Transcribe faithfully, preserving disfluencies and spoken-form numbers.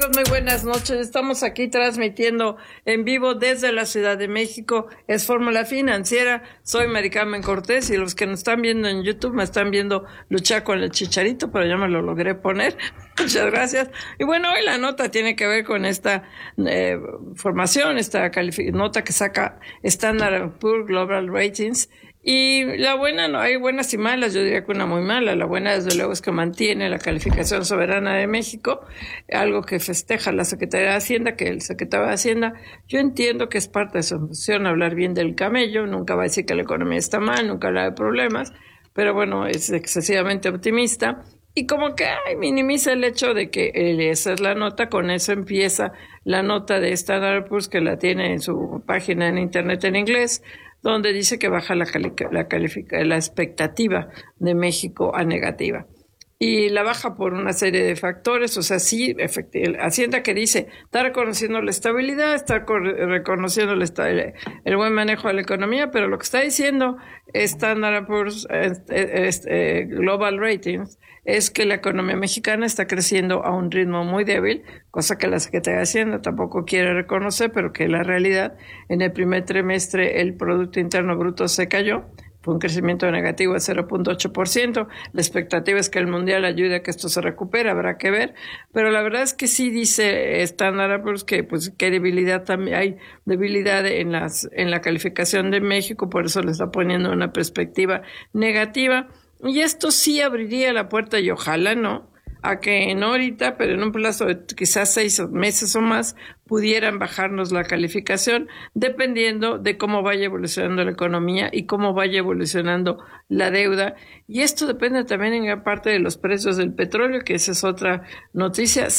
amigos? Muy buenas noches. Estamos aquí transmitiendo en vivo desde la Ciudad de México. Es Fórmula Financiera. Soy Mari Carmen Cortés y los que nos están viendo en YouTube me están viendo luchar con el chicharito, pero ya me lo logré poner. Muchas gracias. Y bueno, hoy la nota tiene que ver con esta eh, formación, esta nota que saca Standard and Poor's Global Ratings. Y la buena, no hay buenas y malas, yo diría que una muy mala. La buena, desde luego, es que mantiene la calificación soberana de México, algo que festeja la Secretaría de Hacienda, que el secretario de Hacienda, yo entiendo que es parte de su función hablar bien del camello, nunca va a decir que la economía está mal, nunca habla de problemas, pero bueno, es excesivamente optimista. Y como que ay, minimiza el hecho de que eh, esa es la nota, con eso empieza la nota de Standard and Poor's, que la tiene en su página en internet en inglés, donde dice que baja la, califica, la, califica, la expectativa de México a negativa. Y la baja por una serie de factores, o sea, sí, Hacienda que dice, está reconociendo la estabilidad, está reconociendo el, el, el buen manejo de la economía, pero lo que está diciendo Standard and Poor's eh, Global Ratings es que la economía mexicana está creciendo a un ritmo muy débil, cosa que la Secretaría de Hacienda tampoco quiere reconocer, pero que la realidad, en el primer trimestre el Producto Interno Bruto se cayó, fue un crecimiento negativo de cero punto ocho por ciento. La expectativa es que el mundial ayude a que esto se recupere, habrá que ver. Pero la verdad es que sí dice Standard and Poor's que pues que debilidad también hay debilidad en las en la calificación de México, por eso le está poniendo una perspectiva negativa. Y esto sí abriría la puerta, y ojalá no, a que no ahorita, pero en un plazo de quizás seis meses o más, pudieran bajarnos la calificación, dependiendo de cómo vaya evolucionando la economía y cómo vaya evolucionando la deuda. Y esto depende también en gran parte de los precios del petróleo, que esa es otra noticia.